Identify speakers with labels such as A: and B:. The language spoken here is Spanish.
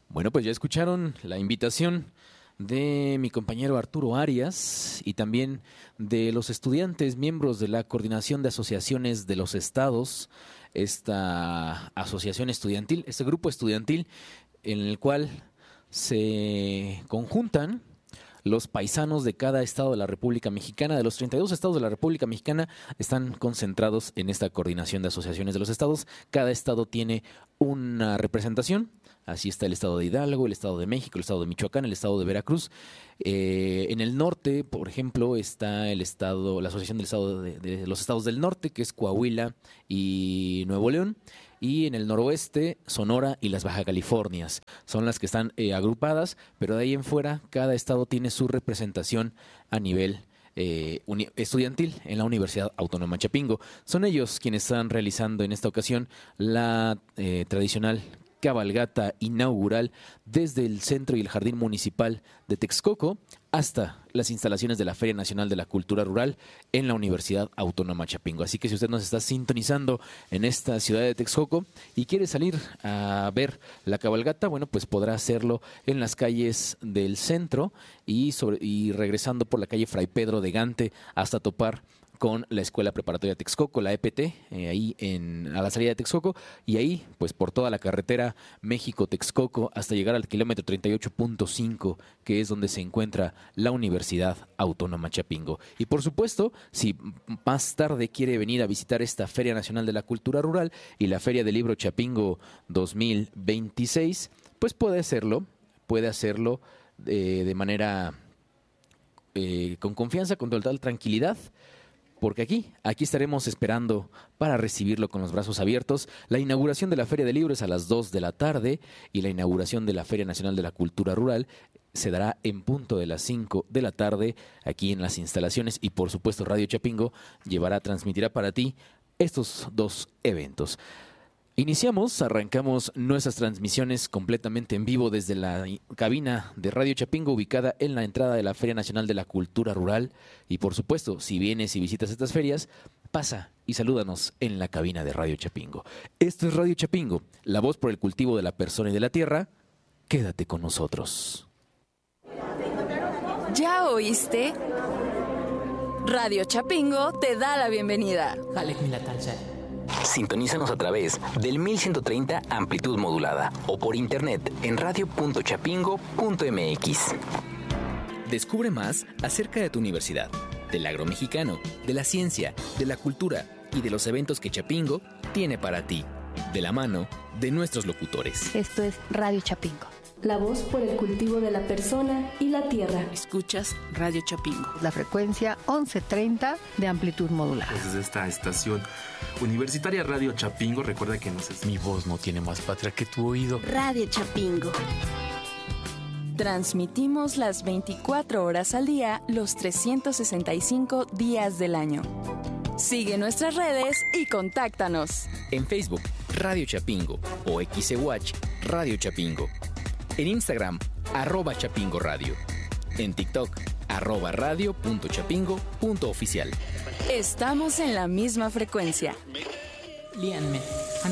A: Bueno, pues ya escucharon la invitación de mi compañero Arturo Arias y también de los estudiantes, miembros de la Coordinación de Asociaciones de los Estados, esta asociación estudiantil, este grupo estudiantil en el cual se conjuntan los paisanos de cada estado de la República Mexicana. De los 32 estados de la República Mexicana están concentrados en esta Coordinación de Asociaciones de los Estados. Cada estado tiene una representación. Así está el estado de Hidalgo, el estado de México, el estado de Michoacán, el estado de Veracruz. En el norte, por ejemplo, está el estado, la Asociación del Estado de los Estados del Norte, que es Coahuila y Nuevo León. Y en el noroeste, Sonora y las Baja Californias. Son las que están agrupadas, pero de ahí en fuera, cada estado tiene su representación a nivel estudiantil en la Universidad Autónoma Chapingo. Son ellos quienes están realizando en esta ocasión la tradicional cabalgata inaugural desde el centro y el jardín municipal de Texcoco hasta las instalaciones de la Feria Nacional de la Cultura Rural en la Universidad Autónoma Chapingo. Así que si usted nos está sintonizando en esta ciudad de Texcoco y quiere salir a ver la cabalgata, bueno, pues podrá hacerlo en las calles del centro y regresando por la calle Fray Pedro de Gante hasta topar con la Escuela Preparatoria Texcoco, la EPT, ahí a la salida de Texcoco, y ahí, pues por toda la carretera México-Texcoco hasta llegar al kilómetro 38.5, que es donde se encuentra la Universidad Autónoma Chapingo. Y por supuesto, si más tarde quiere venir a visitar esta Feria Nacional de la Cultura Rural y la Feria del Libro Chapingo 2026, pues puede hacerlo de manera con confianza, con total tranquilidad, porque aquí estaremos esperando para recibirlo con los brazos abiertos. La inauguración de la Feria del Libro es a las 2 de la tarde y la inauguración de la Feria Nacional de la Cultura Rural se dará en punto de las 5 de la tarde aquí en las instalaciones y por supuesto Radio Chapingo transmitirá para ti estos dos eventos. Arrancamos nuestras transmisiones completamente en vivo desde la cabina de Radio Chapingo ubicada en la entrada de la Feria Nacional de la Cultura Rural. Y por supuesto, si vienes y visitas estas ferias, pasa y salúdanos en la cabina de Radio Chapingo. Esto es Radio Chapingo, la voz por el cultivo de la persona y de la tierra. Quédate con nosotros.
B: ¿Ya oíste? Radio Chapingo te da la bienvenida.
C: Sintonízanos a través del 1130 amplitud modulada o por internet en radio.chapingo.mx.
A: Descubre más acerca de tu universidad, del agro mexicano, de la ciencia, de la cultura y de los eventos que Chapingo tiene para ti, de la mano de nuestros locutores.
D: Esto es Radio Chapingo.
E: La voz por el cultivo de la persona y la tierra.
B: Escuchas Radio Chapingo.
D: La frecuencia 1130 de amplitud modulada.
F: Desde esta estación universitaria Radio Chapingo, recuerda que
A: Mi voz no tiene más patria que tu oído.
E: Radio Chapingo.
B: Transmitimos las 24 horas al día, los 365 días del año. Sigue nuestras redes y contáctanos.
A: En Facebook, Radio Chapingo o XEWatch, Radio Chapingo. En Instagram, @Chapingo Radio. En TikTok, @radio.chapingo.oficial.
B: Estamos en la misma frecuencia.
G: Líanme.